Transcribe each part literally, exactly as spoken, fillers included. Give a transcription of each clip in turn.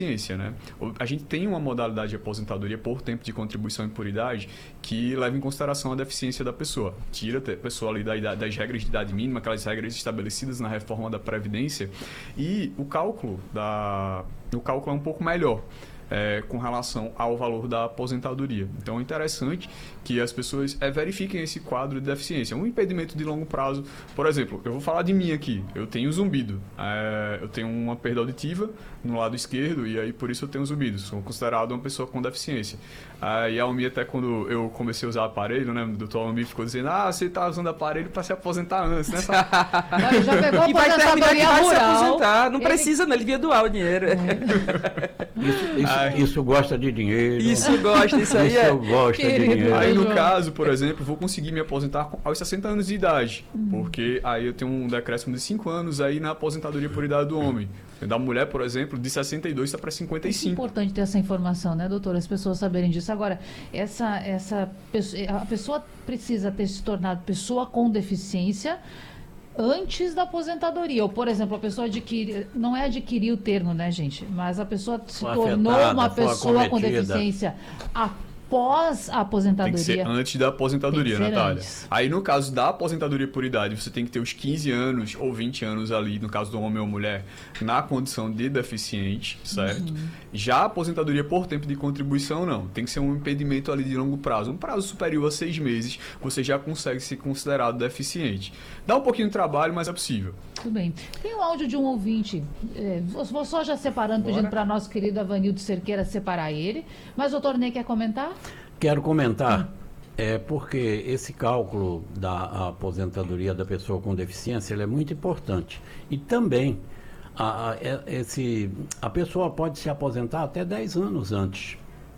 deficiência, né? A gente tem uma modalidade de aposentadoria por tempo de contribuição e por idade que leva em consideração a deficiência da pessoa. Tira a pessoa ali da idade, das regras de idade mínima, aquelas regras estabelecidas na reforma da Previdência, e o cálculo, da, o cálculo é um pouco melhor. É, com relação ao valor da aposentadoria. Então é interessante que as pessoas é, verifiquem esse quadro de deficiência. Um impedimento de longo prazo, por exemplo, eu vou falar de mim aqui, eu tenho zumbido, é, eu tenho uma perda auditiva no lado esquerdo e aí por isso eu tenho zumbido, sou considerado uma pessoa com deficiência. Aí a Almi, até quando eu comecei a usar aparelho, né, o doutor Almi ficou dizendo, ah, você tá usando aparelho para se aposentar antes, né? Ele já pegou a e vai terminar que vai se aposentar, não ele... precisa, não, ele devia doar o dinheiro. É. Isso, isso, isso gosta de dinheiro. Isso gosta, isso aí é. Isso gosta de dinheiro. Aí no caso, por exemplo, vou conseguir me aposentar aos sessenta anos de idade, uhum. porque aí eu tenho um decréscimo de cinco anos aí na aposentadoria por idade do homem. Da mulher, por exemplo, de sessenta e dois está para cinquenta e cinco. É importante ter essa informação, né, doutora? As pessoas saberem disso. Agora, essa, essa, a pessoa precisa ter se tornado pessoa com deficiência antes da aposentadoria. Ou, por exemplo, a pessoa adquire... Não é adquirir o termo, né, gente? Mas a pessoa se foi tornou afetada, uma pessoa com acometida. deficiência após a aposentadoria. Tem que ser antes da aposentadoria, Natália. Antes. Aí, no caso da aposentadoria por idade, você tem que ter os quinze anos ou vinte anos ali, no caso do homem ou mulher, na condição de deficiente, certo? Uhum. Já a aposentadoria por tempo de contribuição, não. Tem que ser um impedimento ali de longo prazo. Um prazo superior a seis meses, você já consegue ser considerado deficiente. Dá um pouquinho de trabalho, mas é possível. Tudo bem. Tem um áudio de um ouvinte. É, vou só já separando, Bora. pedindo para nosso querido Avanildo Cerqueira separar ele. Mas o doutor Ney quer comentar? Quero comentar. Hum. É porque esse cálculo da aposentadoria da pessoa com deficiência ele é muito importante. E também a, a, esse, a pessoa pode se aposentar até dez anos antes,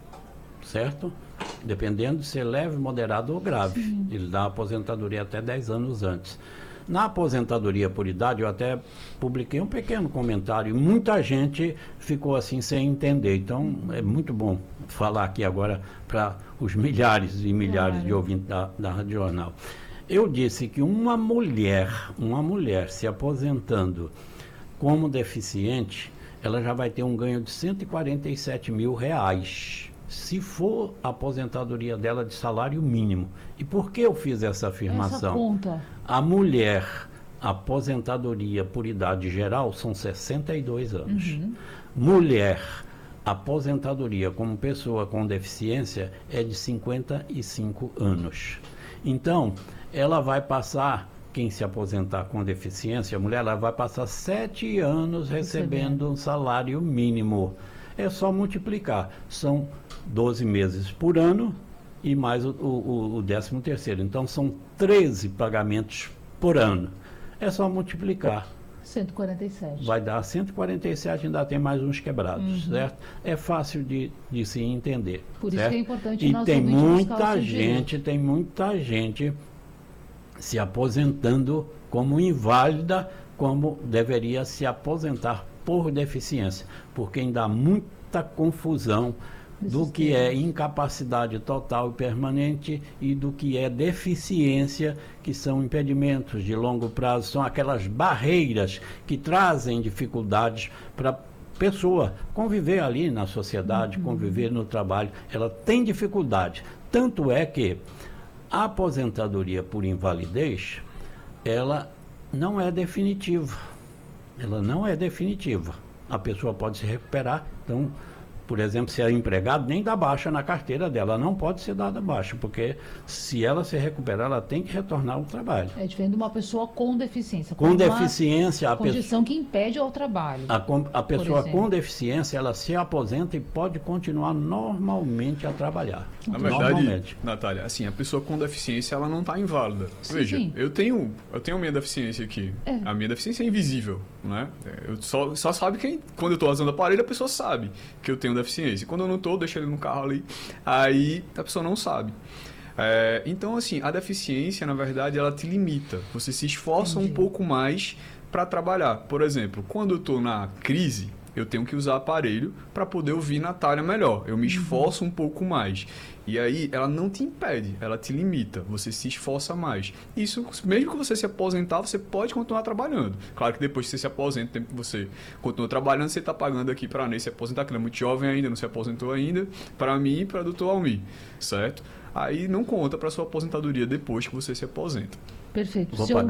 certo? Dependendo se é leve, moderado ou grave. Sim. Ele dá aposentadoria até dez anos antes. Na aposentadoria por idade, eu até publiquei um pequeno comentário. Muita gente ficou assim sem entender. Então, é muito bom falar aqui agora para os milhares e milhares claro. de ouvintes da, da Rádio Jornal. Eu disse que uma mulher, uma mulher se aposentando como deficiente, ela já vai ter um ganho de cento e quarenta e sete mil reais. Se for a aposentadoria dela de salário mínimo. E por que eu fiz essa afirmação? Essa conta. A mulher, a aposentadoria por idade geral são sessenta e dois anos. Uhum. Mulher, aposentadoria como pessoa com deficiência é de cinquenta e cinco anos. Então, ela vai passar, quem se aposentar com deficiência, a mulher, ela vai passar sete anos recebendo um salário mínimo. É só multiplicar. São doze meses por ano e mais o, o, o décimo terceiro. Então, são treze pagamentos por ano. É só multiplicar. cento e quarenta e sete. Vai dar cento e quarenta e sete, ainda tem mais uns quebrados, uhum. certo? É fácil de, de se entender. Por isso certo? que é importante E nós tem muita gente, tem muita gente se aposentando como inválida, como deveria se aposentar por deficiência, porque ainda há muita confusão do que é incapacidade total e permanente e do que é deficiência, que são impedimentos de longo prazo, são aquelas barreiras que trazem dificuldades para a pessoa conviver ali na sociedade, uhum. conviver no trabalho. Ela tem dificuldade. Tanto é que a aposentadoria por invalidez, ela não é definitiva. Ela não é definitiva. A pessoa pode se recuperar, então... Por exemplo, se é empregado, nem dá baixa na carteira dela, não pode ser dada baixa, porque se ela se recuperar, ela tem que retornar ao trabalho. É diferente de uma pessoa com deficiência. Com, com deficiência, a condição que impede ao trabalho. A, a pessoa com deficiência, ela se aposenta e pode continuar normalmente a trabalhar. Na verdade, Natália, assim, a pessoa com deficiência, ela não está inválida. Sim, Veja, sim. eu tenho, eu tenho a minha deficiência aqui. É. A minha deficiência é invisível, né? Eu só, só sabe quem, quando eu estou usando o aparelho, a pessoa sabe que eu tenho deficiência. Quando eu não estou, deixo ele no carro ali, aí a pessoa não sabe. É, então, assim, a deficiência, na verdade, ela te limita. Você se esforça Entendi. um pouco mais para trabalhar. Por exemplo, quando eu estou na crise, eu tenho que usar aparelho para poder ouvir Natália melhor. Eu me esforço um pouco mais. E aí, ela não te impede, ela te limita. Você se esforça mais. Isso, mesmo que você se aposentar, você pode continuar trabalhando. Claro que depois que você se aposenta, o tempo que você continua trabalhando, você está pagando aqui para a Ney se aposentar, que ela é muito jovem ainda, não se aposentou ainda, para mim e para o doutor Almir, certo? Aí não conta para sua aposentadoria depois que você se aposenta. Perfeito. Vou Se eu- pagar